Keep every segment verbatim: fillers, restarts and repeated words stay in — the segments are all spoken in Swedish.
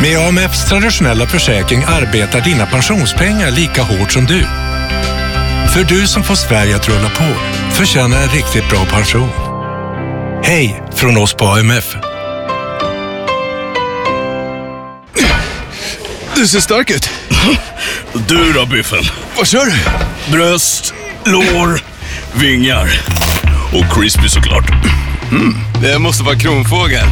Med A M F:s traditionella försäkring arbetar dina pensionspengar lika hårt som du. För du som får Sverige att rulla på förtjänar en riktigt bra pension. Hej från oss på A M F. Du ser stark ut. Du då, Biffen? Vad kör du? Bröst, lår, vingar och crispy såklart. Mm, det måste vara kronfågel.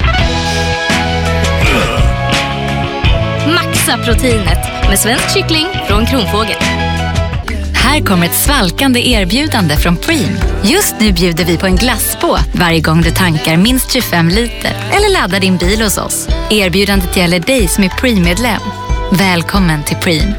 Maxa proteinet med svensk kyckling från Kronfågel. Här kommer ett svalkande erbjudande från Preem. Just nu bjuder vi på en glassbåt varje gång du tankar minst tjugofem liter eller laddar din bil hos oss. Erbjudandet gäller dig som är Preem-medlem. Välkommen till Preem.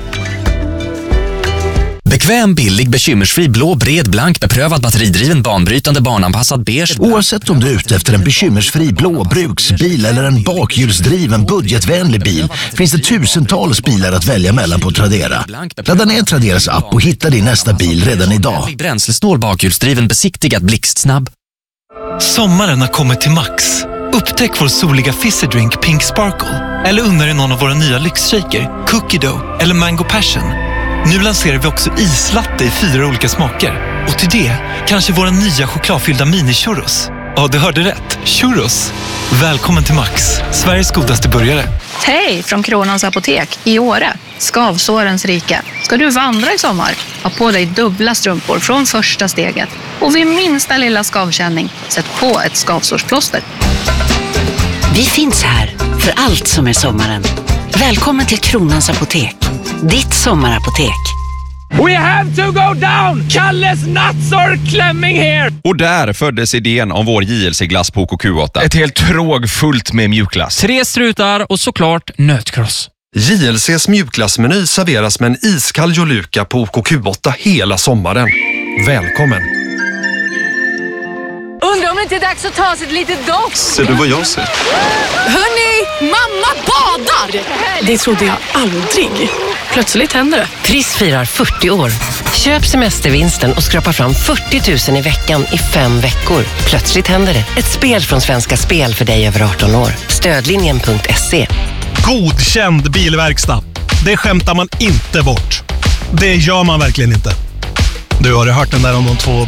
Bekväm, billig, bekymmersfri, blå, bred, blank, beprövad, batteridriven, banbrytande, barnanpassad, beige. Oavsett om du är ute efter en bekymmersfri blå bruksbil eller en bakhjulsdriven, budgetvänlig bil finns det tusentals bilar att välja mellan på Tradera. Ladda ner Traderas app och hitta din nästa bil redan idag. Bränslesnål, bakhjulsdriven, besiktigad, blixtsnabb. Sommaren har kommit till Max. Upptäck vår soliga fizzy drink Pink Sparkle. Eller unna dig någon av våra nya lyxshaker, Cookie Dough eller Mango Passion. Nu lanserar vi också islatte i fyra olika smaker. Och till det, kanske våra nya chokladfyllda mini-churros. Ja, du hörde rätt. Churros. Välkommen till Max, Sveriges godaste burgare. Hej från Kronans Apotek i Åre. Skavsårens rike. Ska du vandra i sommar? Ha på dig dubbla strumpor från första steget. Och vid minsta lilla skavkänning, sätt på ett skavsårsplåster. Vi finns här för allt som är sommaren. Välkommen till Kronans Apotek. Ditt sommarapotek. We have to go down! Kalles nuts are clamming here! Och där föddes idén om vår J L C-glass på O K Q åtta. Ett helt tråg fullt med mjukglass. Tre strutar och såklart nötkross. J L C:s mjukglassmeny serveras med en iskall Joluka på O K Q åtta hela sommaren. Välkommen! Undrar om det inte är dags att ta sig ett litet dock. Ser du vad jag ser? Hörni, mamma badar! Det trodde jag aldrig. Plötsligt händer det. Triss firar fyrtio år. Köp semestervinsten och skrapa fram fyrtio tusen i veckan i fem veckor. Plötsligt händer det. Ett spel från Svenska Spel för dig över arton år. Stödlinjen punkt se. Godkänd bilverkstad. Det skämtar man inte bort. Det gör man verkligen inte. Du har hört den där om de två